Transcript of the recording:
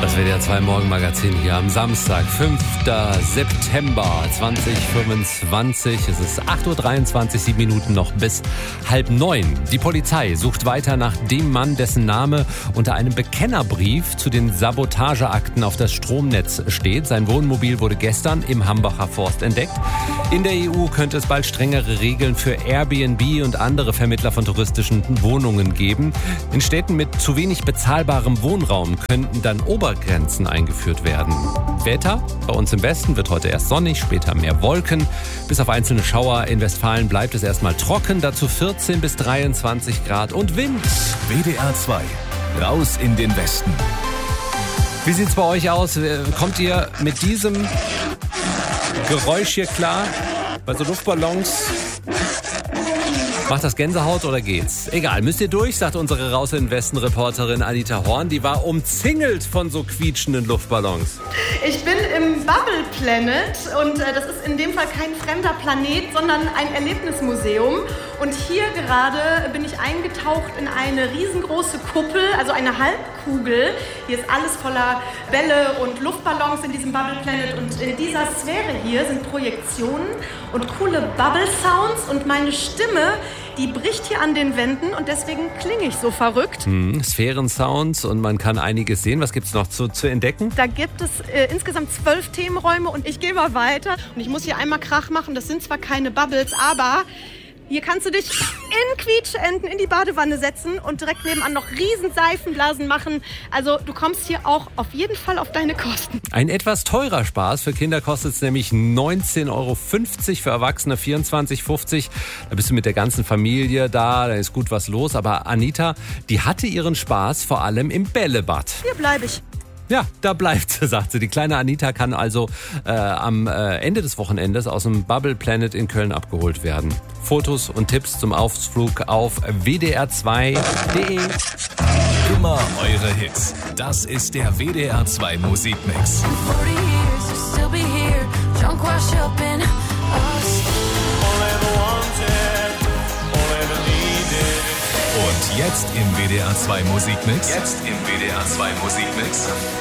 Das WDR 2 Morgenmagazin hier am Samstag, 5. September 2025. Es ist 8.23 Uhr, 7 Minuten noch bis 8:30. Die Polizei sucht weiter nach dem Mann, dessen Name unter einem Bekennerbrief zu den Sabotageakten auf das Stromnetz steht. Sein Wohnmobil wurde gestern im Hambacher Forst entdeckt. In der EU könnte es bald strengere Regeln für Airbnb und andere Vermittler von touristischen Wohnungen geben. In Städten mit zu wenig bezahlbarem Wohnraum könnten dann Obergrenzen eingeführt werden. Wetter bei uns im Westen wird heute erst sonnig, später mehr Wolken. Bis auf einzelne Schauer in Westfalen bleibt es erstmal trocken, dazu 14 bis 23 Grad und Wind. WDR 2, raus in den Westen. Wie sieht's bei euch aus? Kommt ihr mit diesem Geräusch hier klar? Bei so Luftballons? Macht das Gänsehaut oder geht's? Egal, müsst ihr durch, sagt unsere Raus in den Westen-Reporterin Anita Horn. Die war umzingelt von so quietschenden Luftballons. Ich bin im Bubble Planet und das ist in dem Fall kein fremder Planet, sondern ein Erlebnismuseum. Und hier gerade bin ich eingetaucht in eine riesengroße Kuppel, also eine Halbkugel. Hier ist alles voller Bälle und Luftballons in diesem Bubble Planet. Und in dieser Sphäre hier sind Projektionen und coole Bubble Sounds. Und meine Stimme, die bricht hier an den Wänden und deswegen klinge ich so verrückt. Sphärensounds und man kann einiges sehen. Was gibt's noch zu entdecken? Da gibt es insgesamt 12 Themenräume und ich gehe mal weiter. Und ich muss hier einmal Krach machen. Das sind zwar keine Bubbles, aber hier kannst du dich in Quietscheenten in die Badewanne setzen und direkt nebenan noch riesen Seifenblasen machen. Also du kommst hier auch auf jeden Fall auf deine Kosten. Ein etwas teurer Spaß. Für Kinder kostet es nämlich 19,50 Euro, für Erwachsene 24,50 Euro. Da bist du mit der ganzen Familie da ist gut was los. Aber Anita, die hatte ihren Spaß vor allem im Bällebad. Hier bleibe ich. Ja, da bleibt sie, sagt sie. Die kleine Anita kann also am Ende des Wochenendes aus dem Bubble Planet in Köln abgeholt werden. Fotos und Tipps zum Ausflug auf wdr2.de. Immer eure Hits. Das ist der WDR 2 Musikmix. Und jetzt im WDR 2 Musikmix.